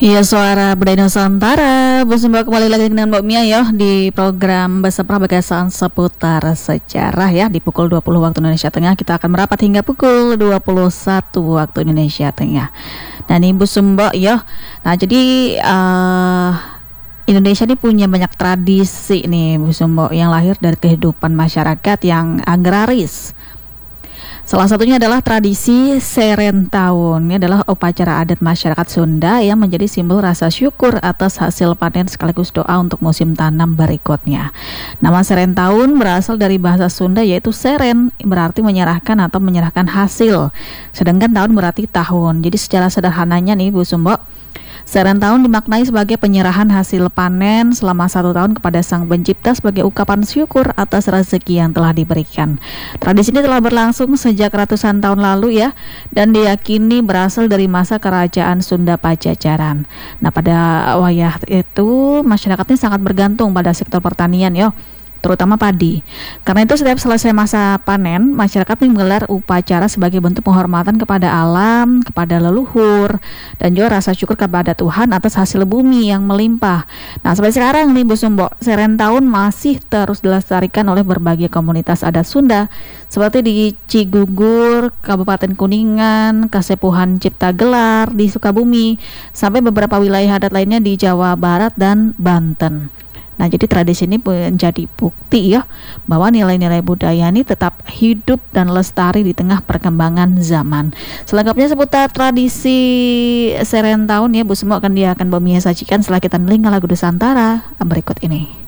Iya, suara budaya Nusantara. Bersama kembali lagi dengan Mbak Mia ya di program Bahasa Prabagasaan seputar sejarah ya di pukul 20 waktu Indonesia Tengah. Kita akan merapat hingga pukul 21 waktu Indonesia Tengah. Dan Ibu Sumbo ya. Nah, jadi Indonesia ini punya banyak tradisi nih Bu Sumbo yang lahir dari kehidupan masyarakat yang agraris. Salah satunya adalah tradisi Serentahun. Ini adalah upacara adat masyarakat Sunda yang menjadi simbol rasa syukur atas hasil panen sekaligus doa untuk musim tanam berikutnya. Nama Serentahun berasal dari bahasa Sunda yaitu seren, berarti menyerahkan atau menyerahkan hasil. Sedangkan tahun berarti tahun. Jadi secara sederhananya nih Bu Sumbo, Serentahun dimaknai sebagai penyerahan hasil panen selama 1 tahun kepada Sang Pencipta sebagai ungkapan syukur atas rezeki yang telah diberikan. Tradisi ini telah berlangsung sejak ratusan tahun lalu ya, dan diyakini berasal dari masa kerajaan Sunda Pajajaran. Nah, pada wayah itu masyarakatnya sangat bergantung pada sektor pertanian ya, terutama padi. Karena itu setiap selesai masa panen, masyarakat ini menggelar upacara sebagai bentuk penghormatan kepada alam, kepada leluhur, dan juga rasa syukur kepada Tuhan atas hasil bumi yang melimpah. Nah, sampai sekarang nih Bu Sumbo, Serentahun masih terus dilestarikan oleh berbagai komunitas adat Sunda seperti di Cigugur, Kabupaten Kuningan, Kasepuhan Cipta Gelar di Sukabumi, sampai beberapa wilayah adat lainnya di Jawa Barat dan Banten. Nah, jadi tradisi ini menjadi bukti ya bahwa nilai-nilai budaya ini tetap hidup dan lestari di tengah perkembangan zaman. Selengkapnya seputar tradisi Serentahun ya Bu, semua akan Mbak Mia sajikan setelah kita dengarkan lagu Nusantara berikut ini.